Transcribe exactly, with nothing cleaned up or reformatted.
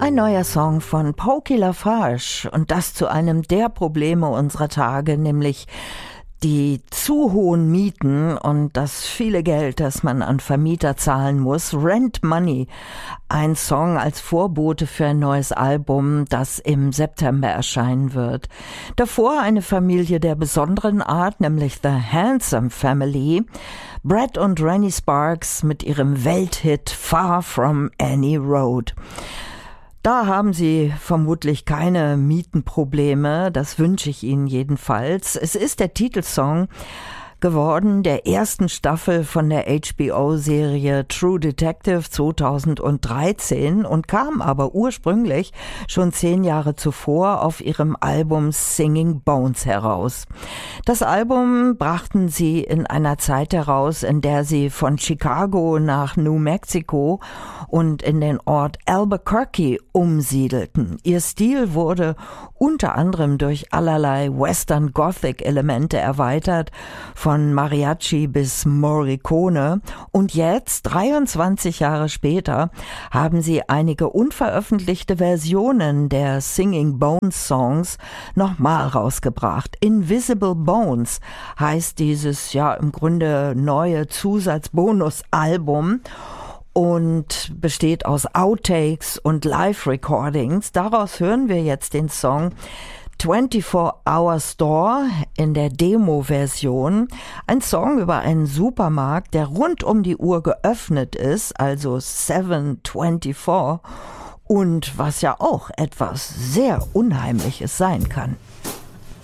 Ein neuer Song von Pokey LaFarge und das zu einem der Probleme unserer Tage, nämlich die zu hohen Mieten und das viele Geld, das man an Vermieter zahlen muss. Rent Money, ein Song als Vorbote für ein neues Album, das im September erscheinen wird. Davor eine Familie der besonderen Art, nämlich The Handsome Family. Brett und Rennie Sparks mit ihrem Welthit Far From Any Road. Da haben Sie vermutlich keine Mietenprobleme, das wünsche ich Ihnen jedenfalls. Es ist der Titelsong geworden der ersten Staffel von der H B O-Serie True Detective zweitausenddreizehn und kam aber ursprünglich schon zehn Jahre zuvor auf ihrem Album Singing Bones heraus. Das Album brachten sie in einer Zeit heraus, in der sie von Chicago nach New Mexico und in den Ort Albuquerque umsiedelten. Ihr Stil wurde unter anderem durch allerlei Western Gothic Elemente erweitert, von Mariachi bis Morricone, und jetzt, dreiundzwanzig Jahre später, haben sie einige unveröffentlichte Versionen der Singing Bones Songs nochmal rausgebracht. Invisible Bones heißt dieses ja im Grunde neue Zusatzbonusalbum und besteht aus Outtakes und Live-Recordings. Daraus hören wir jetzt den Song twenty-four hour Store in der Demo-Version. Ein Song über einen Supermarkt, der rund um die Uhr geöffnet ist, also seven twenty-four, und was ja auch etwas sehr Unheimliches sein kann.